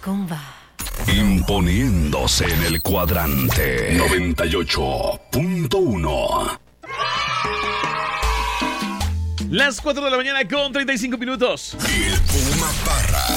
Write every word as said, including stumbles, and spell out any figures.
com va. Imponiéndose en el cuadrante noventa y ocho punto uno. Las cuatro de la mañana con treinta y cinco minutos. El Puma Parra.